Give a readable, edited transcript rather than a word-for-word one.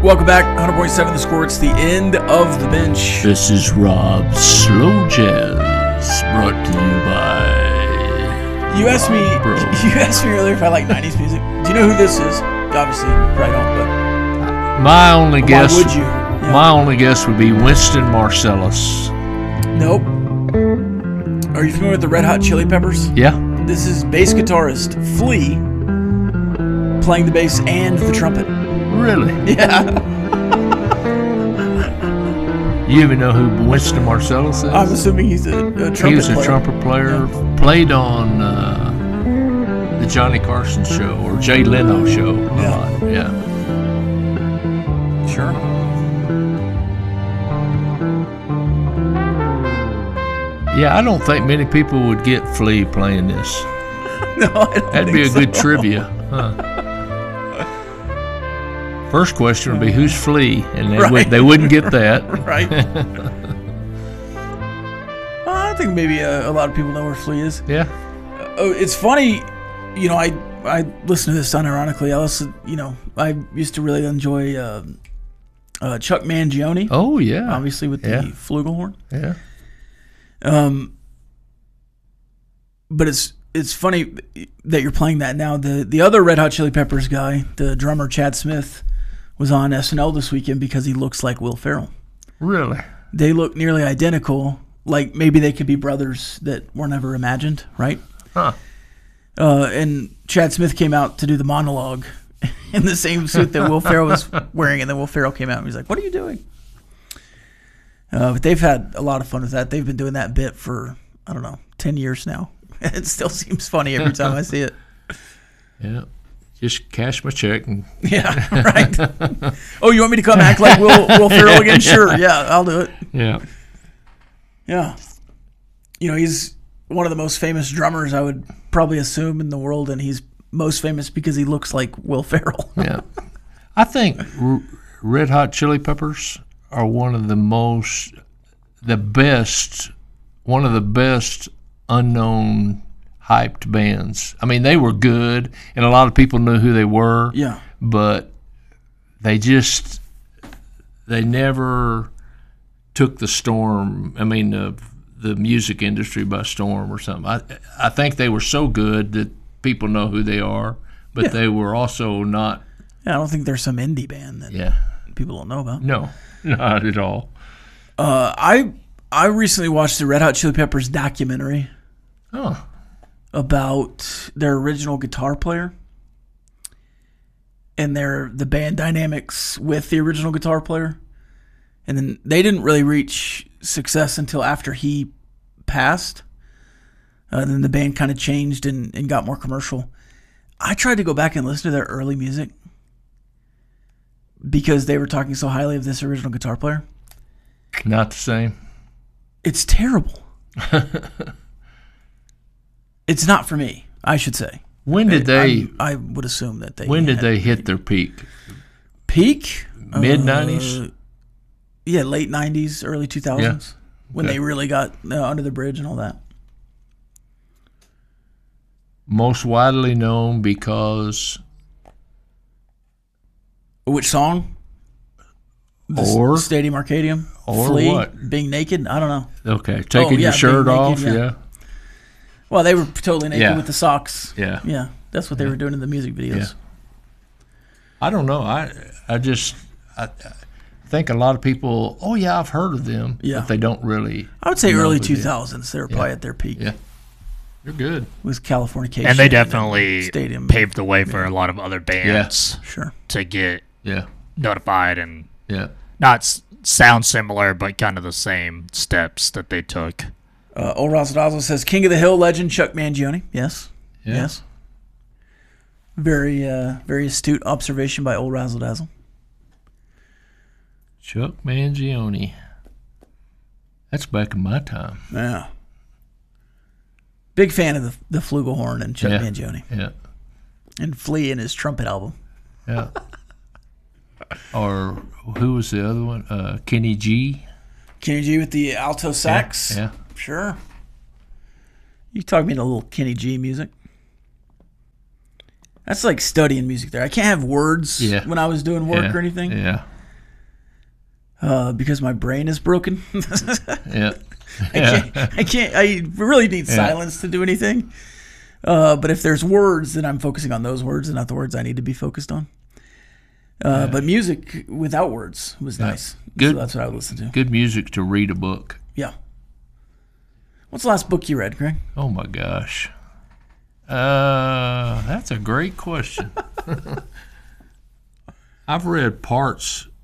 Welcome back, 100.7 The Score. It's the end of the bench. This is Rob's Slow Jazz, brought to you by. You asked me earlier if I like 90s music. Do you know who this is? Obviously, right on, but My only guess. why would you? Yeah. My only guess would be Winston Marsalis. Nope. Are you familiar with the Red Hot Chili Peppers? Yeah. This is bass guitarist Flea playing the bass and the trumpet. Really? Yeah. You even know who Winston Marsalis is? I'm assuming he's a trumpet player. He was a trumpet player. Yeah. Played on the Johnny Carson show or Jay Leno show a lot. Yeah. Sure. Yeah, I don't think many people would get Flea playing this. No, I don't That'd be a think good trivia. Huh. First question would be, who's Flea? And they wouldn't get that. Right. I think maybe a lot of people know where Flea is. Yeah. It's funny, you know, I listen to this unironically. I used to really enjoy Chuck Mangione. Oh, yeah. Obviously with the flugelhorn. Yeah. But it's funny that you're playing that now. The other Red Hot Chili Peppers guy, the drummer Chad Smith, was on SNL this weekend because he looks like Will Ferrell. Really? They look nearly identical. Like maybe they could be brothers that were never imagined, right? Huh. And Chad Smith came out to do the monologue in the same suit that Will Ferrell was wearing, and then Will Ferrell came out and he's like, "What are you doing?" But they've had a lot of fun with that. They've been doing that bit for, 10 years now. It still seems funny every time I see it. Yeah. Just cash my check. And Yeah, right. Oh, you want me to come act like Will Ferrell again? Sure, yeah, I'll do it. Yeah. Yeah. You know, he's one of the most famous drummers, I would probably assume, in the world, and he's most famous because he looks like Will Ferrell. Yeah. I think Red Hot Chili Peppers are one of the best unknown hyped bands. I mean, they were good, and a lot of people knew who they were. Yeah. But they never took the storm. I mean, the music industry by storm or something. I think they were so good that people know who they are, but they were also not. Yeah, I don't think there's some indie band that people don't know about. No, not at all. I recently watched the Red Hot Chili Peppers documentary about their original guitar player and the band dynamics with the original guitar player. And then they didn't really reach success until after he passed. Then the band kind of changed and got more commercial. I tried to go back and listen to their early music because they were talking so highly of this original guitar player. Not the same. It's terrible. It's not for me, I should say. When did they? I would assume that they. When did they hit their peak? Peak? Mid-90s? Yeah, late 90s, early 2000s. Yeah. When they really got under the bridge and all that. Most widely known because. Which song? Or Stadium Arcadium? Or Flea, what? Being naked? I don't know. Okay, taking your shirt being off, naked, yeah. Well, they were totally naked Yeah. with the socks. Yeah. Yeah, that's what they were doing in the music videos. Yeah. I don't know. I think a lot of people, I've heard of them, but they don't really. I would say know early who they are. 2000s. They were probably at their peak. Yeah. They're good. With Californication. And they definitely Stadium. paved the way for a lot of other bands Sure. to get Yeah. notified and Yeah. not sound similar, but kind of the same steps that they took. Old Razzle Dazzle says, King of the Hill legend Chuck Mangione. Yes. Yeah. Yes. Very astute observation by Old Razzle Dazzle. Chuck Mangione. That's back in my time. Yeah. Big fan of the flugelhorn and Chuck Mangione. Yeah. And Flea and his trumpet album. Yeah. Or who was the other one? Kenny G. Kenny G with the alto sax. Yeah. Sure. You talk me into a little Kenny G music. That's like studying music there. I can't have words when I was doing work or anything. Yeah. Because my brain is broken. Yeah. I really need silence to do anything. But if there's words, then I'm focusing on those words and not the words I need to be focused on. But music without words was nice. Good. So that's what I would listen to. Good music to read a book. Yeah. What's the last book you read, Greg? Oh my gosh. That's a great question. I've read parts